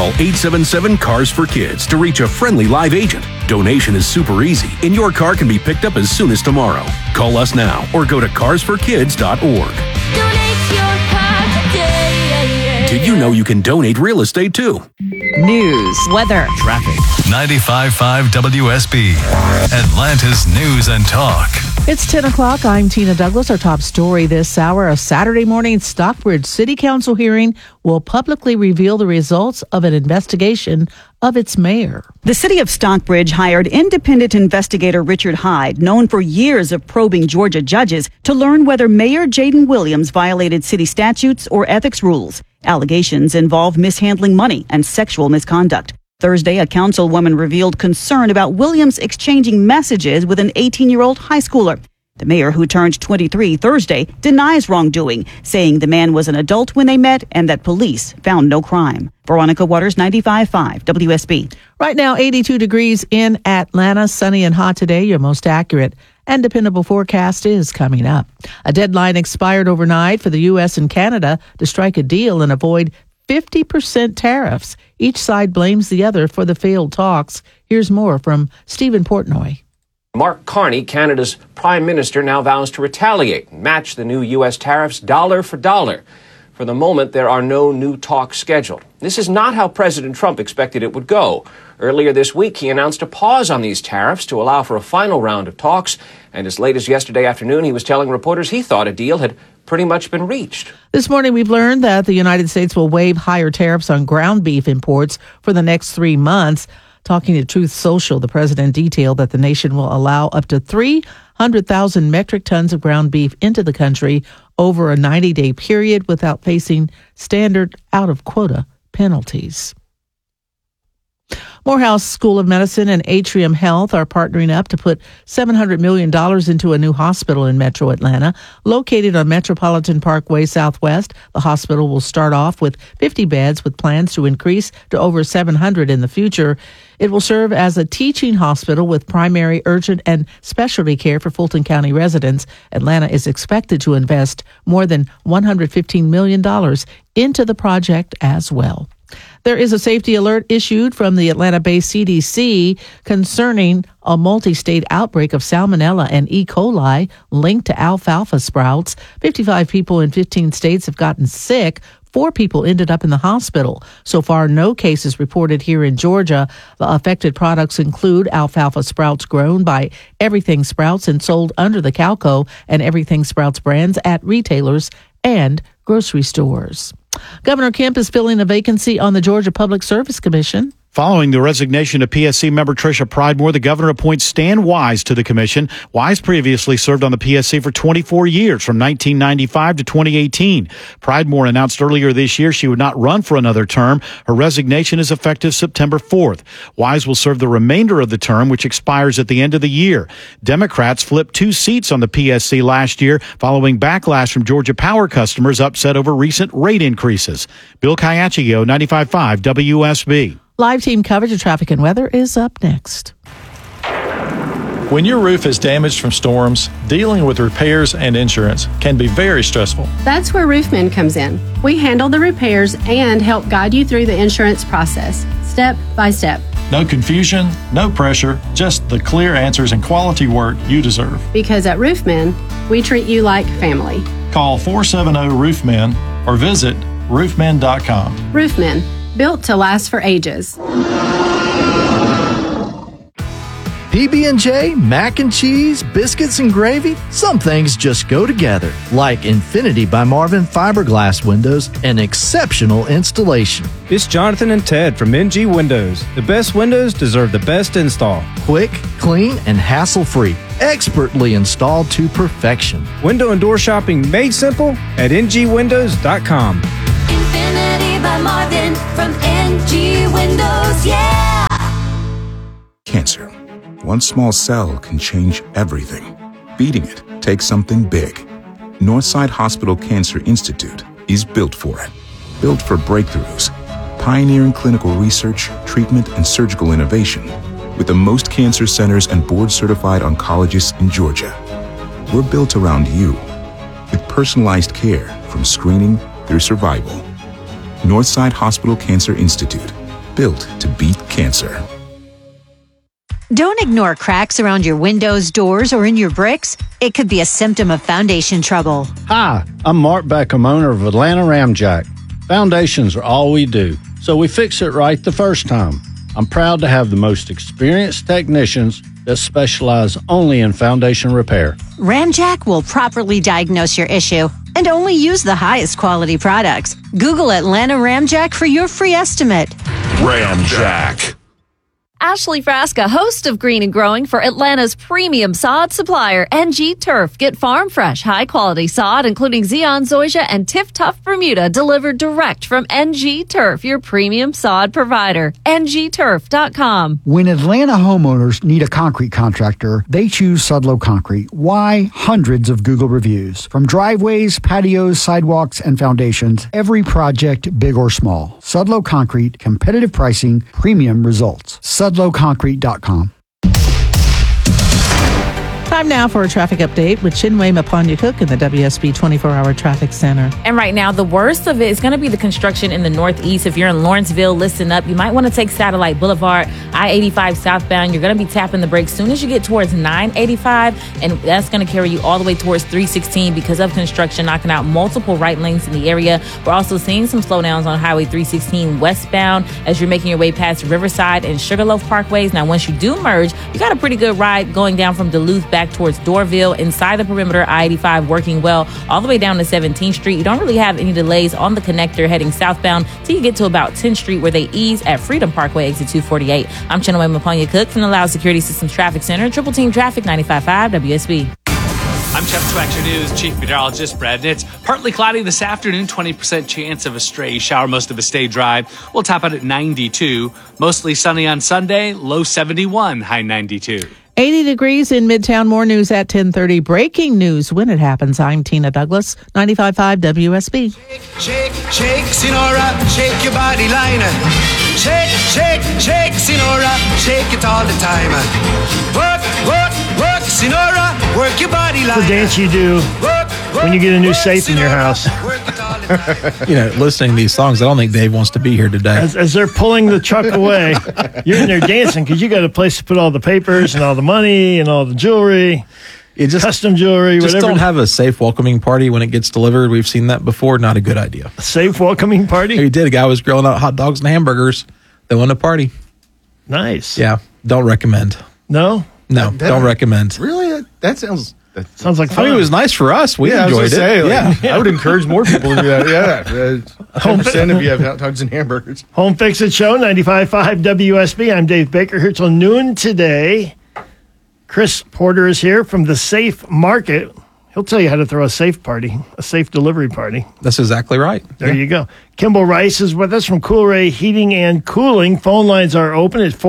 Call 877-CARS-FOR-KIDS to reach a friendly live agent. Donation is super easy, and your car can be picked up as soon as tomorrow. Call us now or go to carsforkids.org. Donate your car today. Did you know you can donate real estate too? News, weather, traffic. 95.5 WSB, Atlanta's News and Talk. It's 10 o'clock. I'm Tina Douglas. Our top story this hour, a Saturday morning Stockbridge City Council hearing will publicly reveal the results of an investigation of its mayor. The city of Stockbridge hired independent investigator Richard Hyde, known for years of probing Georgia judges, to learn whether Mayor Jaden Williams violated city statutes or ethics rules. Allegations involve mishandling money and sexual misconduct. Thursday, a councilwoman revealed concern about Williams exchanging messages with an 18-year-old high schooler. The mayor, who turned 23 Thursday, denies wrongdoing, saying the man was an adult when they met and that police found no crime. Veronica Waters, 95.5 WSB. Right now, 82 degrees in Atlanta, sunny and hot today. Your most accurate and dependable forecast is coming up. A deadline expired overnight for the U.S. and Canada to strike a deal and avoid 50% tariffs. Each side blames the other for the failed talks. Here's more from Stephen Portnoy. Mark Carney, Canada's prime minister, now vows to retaliate and match the new U.S. tariffs dollar for dollar. For the moment, there are no new talks scheduled. This is not how President Trump expected it would go. Earlier this week, he announced a pause on these tariffs to allow for a final round of talks. And as late as yesterday afternoon, he was telling reporters he thought a deal had pretty much been reached. This morning, we've learned that the United States will waive higher tariffs on ground beef imports for the next 3 months. Talking to Truth Social, the president detailed that the nation will allow up to 300,000 metric tons of ground beef into the country over a 90-day period without facing standard out-of-quota penalties. Morehouse School of Medicine and Atrium Health are partnering up to put $700 million into a new hospital in Metro Atlanta. Located on Metropolitan Parkway Southwest, the hospital will start off with 50 beds with plans to increase to over 700 in the future. It will serve as a teaching hospital with primary, urgent, and specialty care for Fulton County residents. Atlanta is expected to invest more than $115 million into the project as well. There is a safety alert issued from the Atlanta-based CDC concerning a multi-state outbreak of salmonella and E. coli linked to alfalfa sprouts. 55 people in 15 states have gotten sick. 4 people ended up in the hospital. So far, no cases reported here in Georgia. The affected products include alfalfa sprouts grown by Everything Sprouts and sold under the Calco and Everything Sprouts brands at retailers and grocery stores. Governor Kemp is filling a vacancy on the Georgia Public Service Commission. Following the resignation of PSC member Tricia Pridemore, the governor appoints Stan Wise to the commission. Wise previously served on the PSC for 24 years, from 1995 to 2018. Pridemore announced earlier this year she would not run for another term. Her resignation is effective September 4th. Wise will serve the remainder of the term, which expires at the end of the year. Democrats flipped 2 seats on the PSC last year following backlash from Georgia Power customers upset over recent rate increases. Bill Caiaccio, 95.5 WSB. Live team coverage of traffic and weather is up next. When your roof is damaged from storms, dealing with repairs and insurance can be very stressful. That's where Roofmen comes in. We handle the repairs and help guide you through the insurance process, step by step. No confusion, no pressure, just the clear answers and quality work you deserve. Because at Roofmen, we treat you like family. Call 470-ROOFMEN or visit roofmen.com. Roofmen, built to last for ages. PB&J, mac and cheese, biscuits and gravy. Some things just go together, like Infinity by Marvin fiberglass windows and exceptional installation. It's Jonathan and Ted from NG Windows. The best windows deserve the best install. Quick, clean, and hassle-free. Expertly installed to perfection. Window and door shopping made simple at ngwindows.com. Infinity by Marvin from NG Windows, yeah! Cancer. One small cell can change everything. Beating it takes something big. Northside Hospital Cancer Institute is built for it. Built for breakthroughs, pioneering clinical research, treatment, and surgical innovation, with the most cancer centers and board-certified oncologists in Georgia. We're built around you, with personalized care from screening through survival. Northside Hospital Cancer Institute. built to beat cancer. Don't ignore cracks around your windows, doors, or in your bricks. It could be a symptom of foundation trouble. Hi, I'm Mark Beckham, owner of Atlanta Ramjack. Foundations are all we do, so we fix it right the first time. I'm proud to have the most experienced technicians that specialize only in foundation repair. Ramjack will properly diagnose your issue and only use the highest quality products. Google Atlanta Ramjack for your free estimate. Ramjack. Ashley Frasca, host of Green and Growing for Atlanta's premium sod supplier, NG Turf. Get farm fresh, high quality sod, including Zeon Zoysia and Tiff Tough Bermuda, delivered direct from NG Turf, your premium sod provider. ngturf.com. When Atlanta homeowners need a concrete contractor, they choose Sudlow Concrete. Why? Hundreds of Google reviews. From driveways, patios, sidewalks, and foundations, every project, big or small. Sudlow Concrete, competitive pricing, premium results. SudlowConcrete.com. Time now for a traffic update with Chinwe Mapanya-Cook in the WSB 24-hour traffic center. And right now, the worst of it is going to be the construction in the northeast. If you're in Lawrenceville, listen up. You might want to take Satellite Boulevard, I-85 southbound. You're going to be tapping the brakes soon as you get towards 985, and that's going to carry you all the way towards 316 because of construction knocking out multiple right lanes in the area. We're also seeing some slowdowns on Highway 316 westbound as you're making your way past Riverside and Sugarloaf Parkways. Now, once you do merge, you got a pretty good ride going down from Duluth back towards Dorville, inside the perimeter, I-85 working well, all the way down to 17th Street. You don't really have any delays on the connector heading southbound till you get to about 10th Street where they ease at Freedom Parkway, exit 248. I'm Chinwe Mapanya-Cook from the Loud Security Systems Traffic Center, Triple Team Traffic 95.5 WSB. I'm Chef 2 Action News Chief Meteorologist Brad Nitz. Partly cloudy this afternoon, 20% chance of a stray shower. Most of it stay dry. We'll top out at 92. Mostly sunny on Sunday, low 71, high 92. 80 degrees in Midtown. More news at 10:30. Breaking news when it happens. I'm Tina Douglas, 95.5 WSB. Shake, shake, Sinora, shake your body liner. Shake, shake, shake, Sinora, shake it all the time. Work, work, work, Sinora, work your body liner. The dance you do when you get a new safe in your house. You know, listening to these songs, I don't think Dave wants to be here today. As they're pulling the truck away, you're in there dancing because you got a place to put all the papers and all the money and all the jewelry. Custom jewelry, just whatever. Don't have a safe welcoming party when it gets delivered. We've seen that before. Not a good idea. A safe welcoming party? We did. A guy was grilling out hot dogs and hamburgers. They won a party. Nice. Yeah. Don't recommend. No? No, don't recommend. Really? That sounds like fun. I mean, it was nice for us. We enjoyed it. I would encourage more people to do that. Yeah. 100% if you have hot dogs and hamburgers. Home Fix It Show, 95.5 WSB. I'm Dave Baker here till noon today. Chris Porter is here from the Safe Market. He'll tell you how to throw a safe party, a safe delivery party. That's exactly right. There you go. Kimball Rice is with us from Coolray Heating and Cooling. Phone lines are open at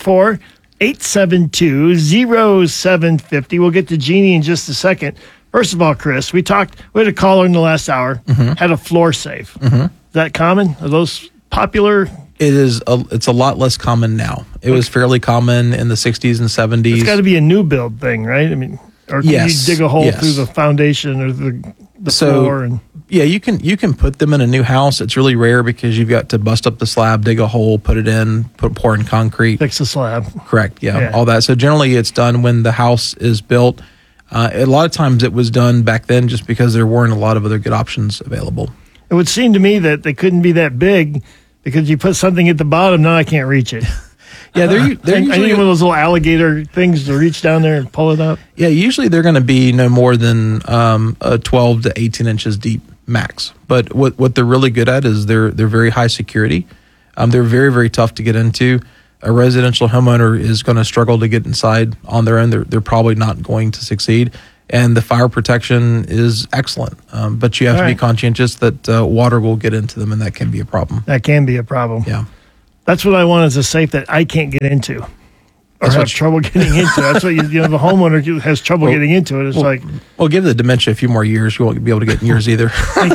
404-872-0750. We'll get to Jeannie in just a second. First of all, Chris, we had a caller in the last hour, had a floor safe. Is that common? Are those popular? It is. It's a lot less common now. It was fairly common in the 60s and 70s. It's got to be a new build thing, right? I mean, or can you dig a hole through the foundation or the floor? And yeah, you can put them in a new house. It's really rare because you've got to bust up the slab, dig a hole, put it in, pour in concrete. Fix the slab. Correct, yeah, all that. So generally it's done when the house is built. A lot of times it was done back then just because there weren't a lot of other good options available. It would seem to me that they couldn't be that big because you put something at the bottom, now I can't reach it. Yeah, they're usually I need one of those little alligator things to reach down there and pull it up. Yeah, usually they're going to be no more than 12 to 18 inches deep max. But what they're really good at is they're very high security. They're very, very tough to get into. A residential homeowner is going to struggle to get inside on their own. They're probably not going to succeed. And the fire protection is excellent. But you have to be conscientious that water will get into them, and that can be a problem. That can be a problem. Yeah. That's what I want is a safe that I can't get into or have trouble getting into. That's what the homeowner has trouble getting into it. It's well, give the dementia a few more years. You won't be able to get in yours either.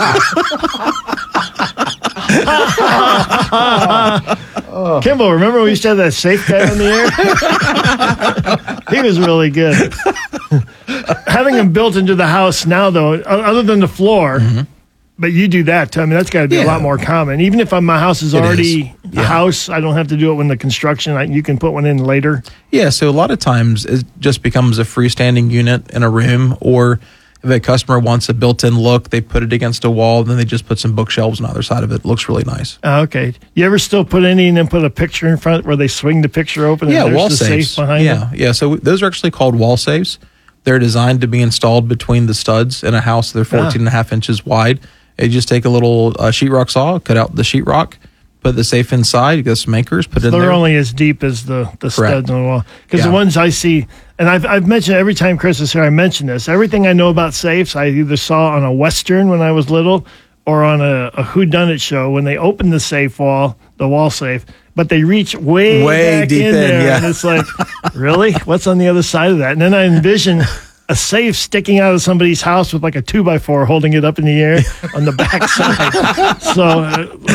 Kimball, remember we used to have that safe guy on the air? He was really good. Having them built into the house now, though, other than the floor, but you do that. I mean, that's got to be a lot more common. Even if my house is already The house, I don't have to do it when the construction, you can put one in later. Yeah, so a lot of times it just becomes a freestanding unit in a room, or if a customer wants a built-in look, they put it against a wall, then they just put some bookshelves on the other side of it. It looks really nice. Okay. You ever still put any and then put a picture in front where they swing the picture open and there's wall the safes. safe behind it? Yeah. So those are actually called wall safes. They're designed to be installed between the studs in a house. They're 14 and a half inches wide. You just take a little sheetrock saw, cut out the sheetrock, put the safe inside, you get some anchors, put it in there. They're only as deep as the studs on the wall. Because the ones I see, and I've mentioned every time Chris is here, I mention this. Everything I know about safes, I either saw on a Western when I was little or on a whodunit show when they open the safe wall, the wall safe, but they reach way back deep in there. And it's like, really? What's on the other side of that? And then I envision a safe sticking out of somebody's house with like a 2x4 holding it up in the air on the back side. So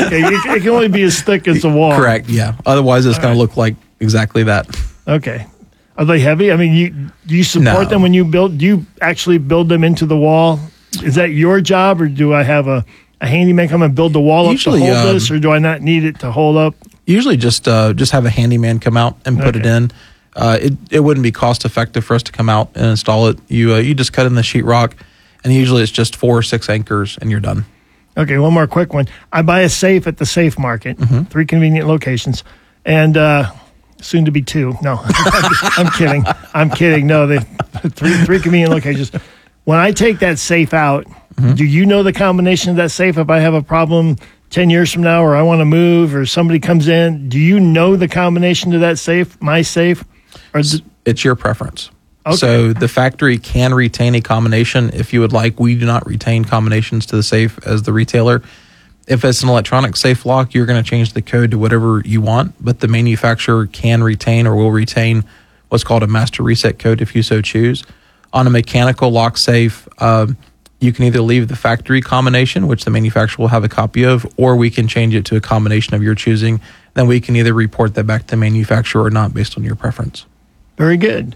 it can only be as thick as the wall. Correct, yeah. Otherwise, it's going to look like exactly that. Okay. Are they heavy? I mean, do you support them when you build? Do you actually build them into the wall? Is that your job, or do I have a handyman come and build the wall up to hold this, or do I not need it to hold up? Usually just have a handyman come out and put it in. It wouldn't be cost effective for us to come out and install it. You just cut in the sheetrock, and usually it's just 4 or 6 anchors, and you're done. Okay, one more quick one. I buy a safe at the Safe Market, 3 convenient locations, and soon to be 2. No, I'm kidding. No, they three convenient locations. When I take that safe out, do you know the combination of that safe if I have a problem 10 years from now, or I want to move, or somebody comes in? Do you know the combination to that safe, my safe? Or it's your preference. Okay. So the factory can retain a combination if you would like. We do not retain combinations to the safe as the retailer. If it's an electronic safe lock, you're going to change the code to whatever you want, but the manufacturer can retain or will retain what's called a master reset code if you so choose. On a mechanical lock safe, you can either leave the factory combination, which the manufacturer will have a copy of, or we can change it to a combination of your choosing. Then we can either report that back to the manufacturer or not based on your preference. Very good.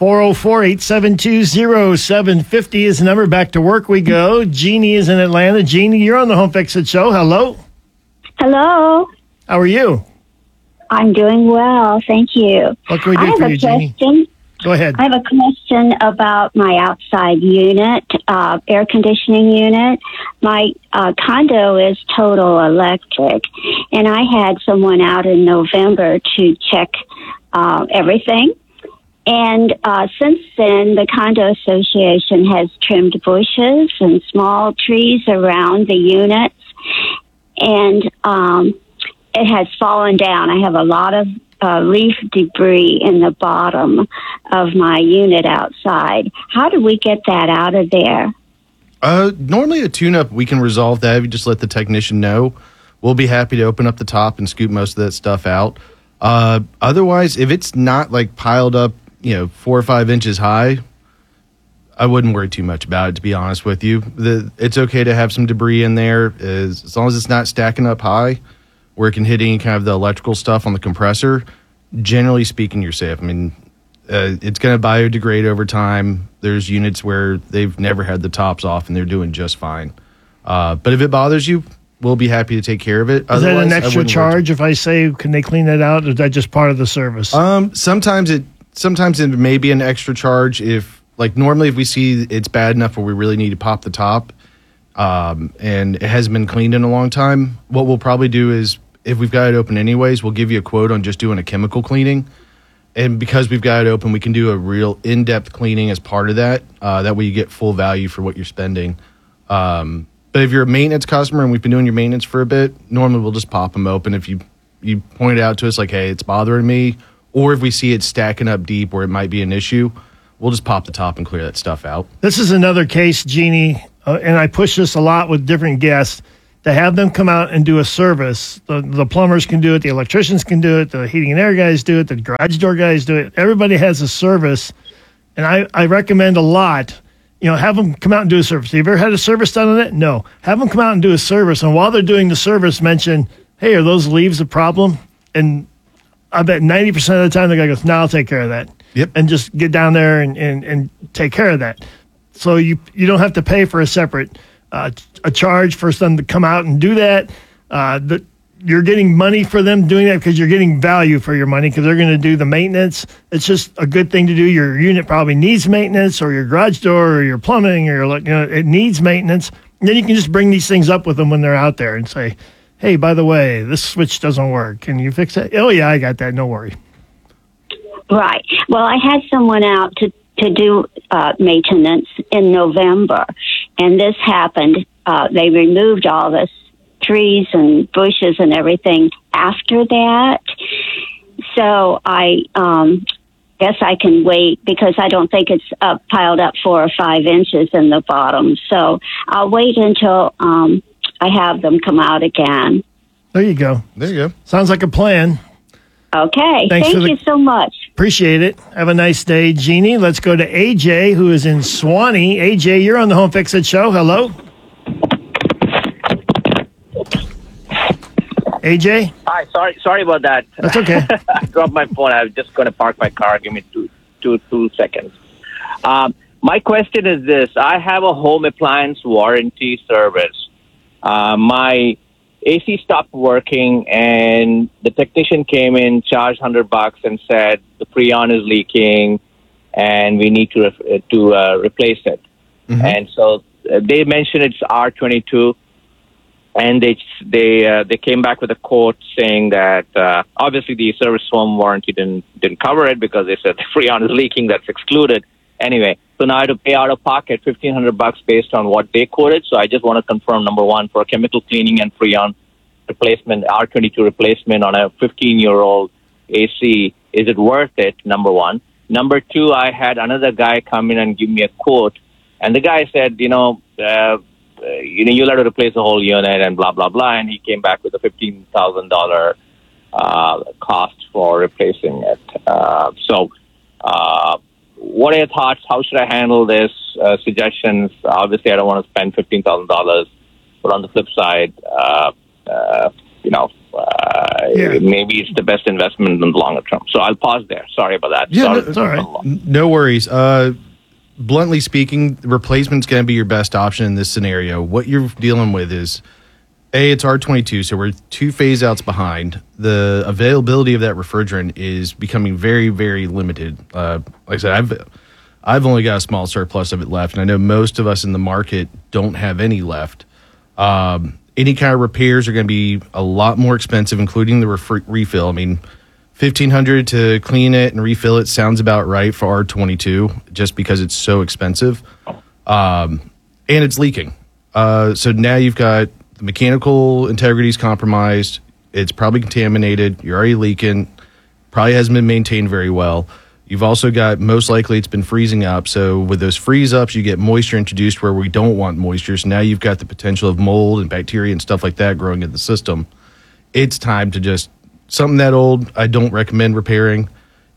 404-872-0750 is the number. Back to work we go. Jeannie is in Atlanta. Jeannie, you're on the Home Fix It Show. Hello. Hello. How are you? I'm doing well. Thank you. What can we do for you, Jeannie? Go ahead. I have a question about my outside unit, air conditioning unit. My condo is total electric, and I had someone out in November to check everything. And since then, the condo association has trimmed bushes and small trees around the units, and it has fallen down. I have a lot of leaf debris in the bottom of my unit outside. How do we get that out of there? Normally a tune-up, we can resolve that. You just let the technician know. We'll be happy to open up the top and scoop most of that stuff out. Otherwise, if it's not like piled up, 4 or 5 inches high, I wouldn't worry too much about it, to be honest with you. It's okay to have some debris in there as long as it's not stacking up high where it can hit any kind of the electrical stuff on the compressor. Generally speaking, you're safe. I mean, it's going to biodegrade over time. There's units where they've never had the tops off and they're doing just fine. But if it bothers you, we'll be happy to take care of it. Is that an extra charge if I say, can they clean that out? Or is that just part of the service? Sometimes it may be an extra charge if, like, normally if we see it's bad enough where we really need to pop the top, and it hasn't been cleaned in a long time, what we'll probably do is, if we've got it open anyways, we'll give you a quote on just doing a chemical cleaning. And because we've got it open, we can do a real in-depth cleaning as part of that. That way you get full value for what you're spending. But if you're a maintenance customer and we've been doing your maintenance for a bit, normally we'll just pop them open. If you point it out to us like, hey, it's bothering me, or if we see it stacking up deep where it might be an issue, we'll just pop the top and clear that stuff out. This is another case, Jeannie, and I push this a lot with different guests, to have them come out and do a service. The plumbers can do it, the electricians can do it, the heating and air guys do it, the garage door guys do it. Everybody has a service, and I recommend a lot, have them come out and do a service. Have you ever had a service done on it? No. Have them come out and do a service, and while they're doing the service, mention, hey, are those leaves a problem? And I bet 90% of the time the guy goes, no, I'll take care of that. Yep. And just get down there and take care of that. So you don't have to pay for a separate a charge for them to come out and do that. you're getting money for them doing that because you're getting value for your money because they're going to do the maintenance. It's just a good thing to do. Your unit probably needs maintenance, or your garage door, or your plumbing, or it needs maintenance. And then you can just bring these things up with them when they're out there and say, hey, by the way, this switch doesn't work. Can you fix it? Oh, yeah, I got that. No worry. Right. Well, I had someone out to do maintenance in November, and this happened. They removed all this trees and bushes and everything after that. So I guess I can wait because I don't think it's piled up 4 or 5 inches in the bottom. So I'll wait until I have them come out again. There you go. There you go. Sounds like a plan. Okay. Thank you so much. Appreciate it. Have a nice day, Jeannie. Let's go to AJ, who is in Swanee. AJ, you're on the Home Fix It Show. Hello. AJ? Hi, sorry about that. That's okay. I dropped my phone. I was just going to park my car. Give me two seconds. My question is this. I have a home appliance warranty service. My AC stopped working, and the technician came in, charged $100 and said the Freon is leaking, and we need to replace it. Mm-hmm. And so they mentioned it's R22, and they came back with a quote saying that obviously the service home warranty didn't cover it because they said the Freon is leaking, that's excluded. Anyway, so now I have to pay out of pocket $1,500 based on what they quoted. So I just want to confirm, number one, for chemical cleaning and Freon replacement, R22 replacement on a 15-year-old AC, is it worth it, number one? Number two, I had another guy come in and give me a quote, and the guy said, you'll have to replace the whole unit and blah, blah, blah, and he came back with a $15,000 cost for replacing it. What are your thoughts? How should I handle this? Suggestions? Obviously, I don't want to spend $15,000, but on the flip side, maybe it's the best investment in the longer term. So I'll pause there. Sorry about that. Yeah, that's all right. No worries. Bluntly speaking, replacement's going to be your best option in this scenario. What you're dealing with is, it's R22, so we're 2 phase outs behind. The availability of that refrigerant is becoming very, very limited. Like I said, I've only got a small surplus of it left, and I know most of us in the market don't have any left. Any kind of repairs are going to be a lot more expensive, including the refill. I mean, $1,500 to clean it and refill it sounds about right for R22, just because it's so expensive, and it's leaking. So now you've got the mechanical integrity is compromised. It's probably contaminated. You're already leaking. Probably hasn't been maintained very well. You've also got, most likely, it's been freezing up. So with those freeze ups, you get moisture introduced where we don't want moisture. So now you've got the potential of mold and bacteria and stuff like that growing in the system. It's time to just, something that old, I don't recommend repairing.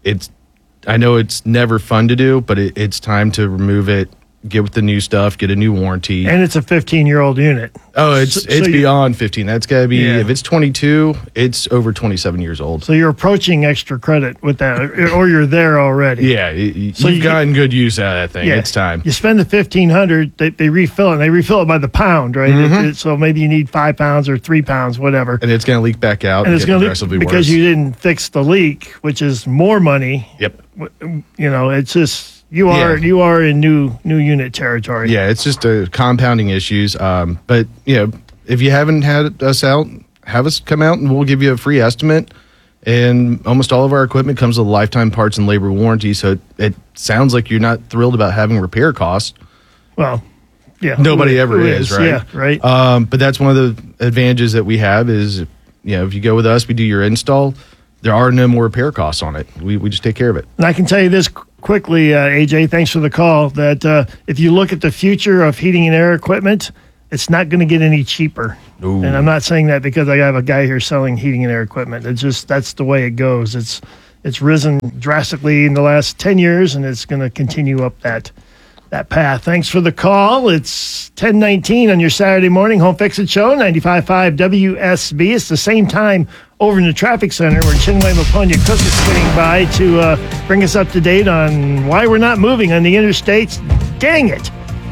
I know it's never fun to do, but it's time to remove it. Get with the new stuff, get a new warranty. And it's a 15-year-old unit. Oh, it's beyond 15. That's got to be, if it's 22, it's over 27 years old. So you're approaching extra credit with that, or you're there already. Yeah, you've gotten good use out of that thing. Yeah, it's time. You spend the $1,500, they refill it. They refill it by the pound, right? Mm-hmm. So maybe you need 5 pounds or 3 pounds, whatever. And it's going to leak back out and it's going to progressively worse. Because you didn't fix the leak, which is more money. Yep. It's just... You are in new unit territory. Yeah, it's just compounding issues. But if you haven't had us out, have us come out and we'll give you a free estimate. And almost all of our equipment comes with a lifetime parts and labor warranty. So it sounds like you're not thrilled about having repair costs. Well, yeah, nobody ever is, right? Yeah, right. But that's one of the advantages that we have is, if you go with us, we do your install. There are no more repair costs on it. We just take care of it. And I can tell you this quickly, AJ, thanks for the call, that if you look at the future of heating and air equipment, it's not going to get any cheaper. Ooh. And I'm not saying that because I have a guy here selling heating and air equipment. It's just, that's the way it goes. It's risen drastically in the last 10 years, and it's going to continue up that path. Thanks for the call. It's 10:19 on your Saturday morning Home Fix It Show, 95.5 WSB. It's the same time over in the traffic center where Chinwe Maponya Cook is sitting by to bring us up to date on why we're not moving on the interstates. Dang it.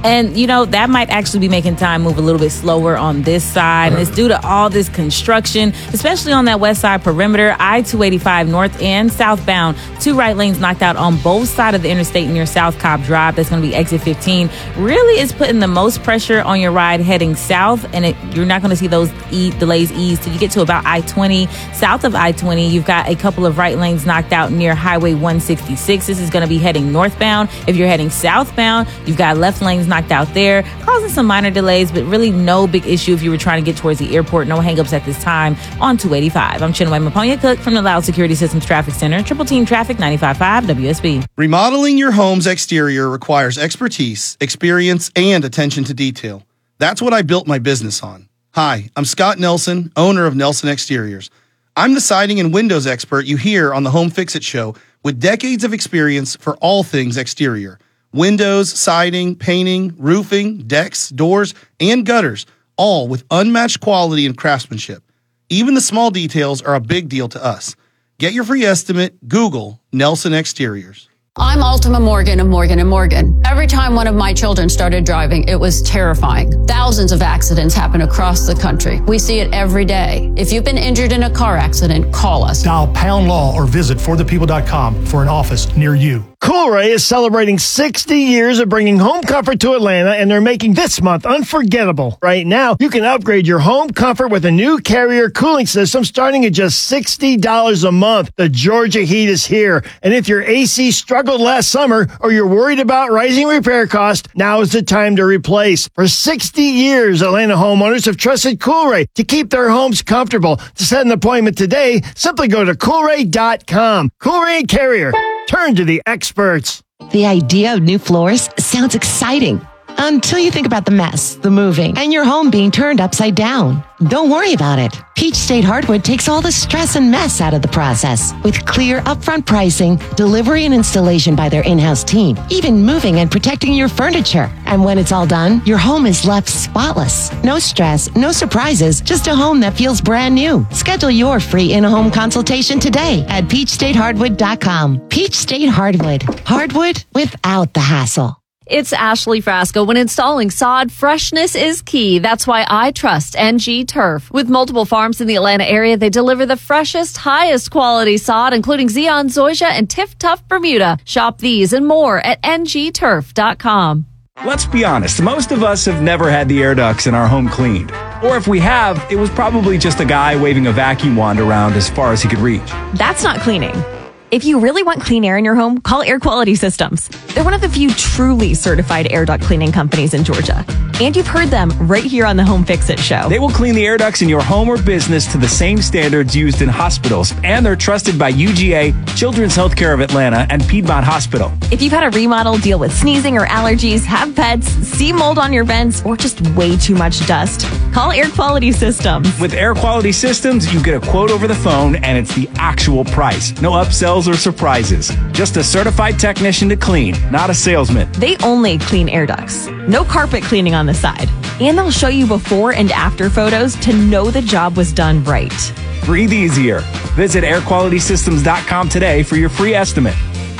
And, that might actually be making time move a little bit slower on this side. And it's due to all this construction, especially on that west side perimeter. I-285 north and southbound. 2 right lanes knocked out on both sides of the interstate near South Cobb Drive. That's going to be exit 15. Really is putting the most pressure on your ride heading south. And you're not going to see those delays ease till you get to about I-20. South of I-20, you've got a couple of right lanes knocked out near Highway 166. This is going to be heading northbound. If you're heading southbound, you've got left lanes knocked out there, causing some minor delays, but really no big issue if you were trying to get towards the airport. No hangups at this time on 285. I'm Chinwe Maponya Cook from the Loud Security Systems Traffic Center. Triple Team Traffic 95.5 WSB. Remodeling your home's exterior requires expertise, experience, and attention to detail. That's what I built my business on. Hi, I'm Scott Nelson, owner of Nelson Exteriors. I'm the siding and windows expert you hear on the Home Fix-It Show with decades of experience for all things exterior. Windows, siding, painting, roofing, decks, doors, and gutters, all with unmatched quality and craftsmanship. Even the small details are a big deal to us. Get your free estimate, Google Nelson Exteriors. I'm Ultima Morgan of Morgan & Morgan. Every time one of my children started driving, it was terrifying. Thousands of accidents happen across the country. We see it every day. If you've been injured in a car accident, call us. Dial pound law or visit forthepeople.com for an office near you. Coolray is celebrating 60 years of bringing home comfort to Atlanta, and they're making this month unforgettable. Right now, you can upgrade your home comfort with a new Carrier cooling system starting at just $60 a month. The Georgia heat is here, and if your AC struggled last summer or you're worried about rising repair costs, now is the time to replace. For 60 years, Atlanta homeowners have trusted Coolray to keep their homes comfortable. To set an appointment today, simply go to Coolray.com. Coolray and Carrier. Turn to the experts. The idea of new floors sounds exciting until you think about the mess, the moving, and your home being turned upside down. Don't worry about it. Peach State Hardwood takes all the stress and mess out of the process with clear upfront pricing, delivery and installation by their in-house team, even moving and protecting your furniture. And when it's all done, your home is left spotless. No stress, no surprises, just a home that feels brand new. Schedule your free in-home consultation today at peachstatehardwood.com. Peach State Hardwood. Hardwood without the hassle. It's Ashley Frasco. When installing sod, freshness is key. That's why I trust NG Turf. With multiple farms in the Atlanta area, they deliver the freshest, highest quality sod, including Zeon Zoysia and Tiff Tough Bermuda. Shop these and more at ngturf.com. Let's be honest, most of us have never had the air ducts in our home cleaned. Or if we have, it was probably just a guy waving a vacuum wand around as far as he could reach. That's not cleaning. If you really want clean air in your home, call Air Quality Systems. They're one of the few truly certified air duct cleaning companies in Georgia. And you've heard them right here on the Home Fix-It Show. They will clean the air ducts in your home or business to the same standards used in hospitals. And they're trusted by UGA, Children's Healthcare of Atlanta, and Piedmont Hospital. If you've had a remodel, deal with sneezing or allergies, have pets, see mold on your vents, or just way too much dust, call Air Quality Systems. With Air Quality Systems, you get a quote over the phone, and it's the actual price. No upsells or surprises. Just a certified technician to clean, not a salesman. They only clean air ducts. No carpet cleaning on the side. And they'll show you before and after photos to know the job was done right. Breathe easier. Visit airqualitysystems.com today for your free estimate.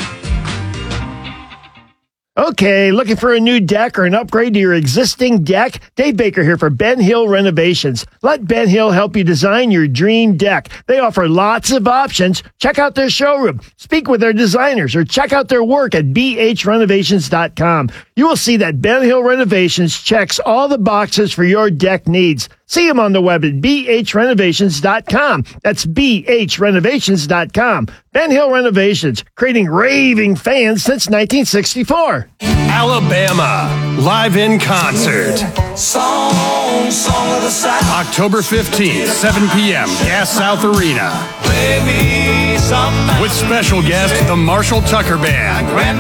Okay, looking for a new deck or an upgrade to your existing deck? Dave Baker here for Ben Hill Renovations. Let Ben Hill help you design your dream deck. They offer lots of options. Check out their showroom, speak with their designers, or check out their work at bhrenovations.com. You will see that Ben Hill Renovations checks all the boxes for your deck needs. See them on the web at bhrenovations.com. That's bhrenovations.com. Ben Hill Renovations, creating raving fans since 1964. Alabama, live in concert. Song of the South. October 15th, 7 p.m., Gas South Arena. Baby, With special guest, the Marshall Tucker Band.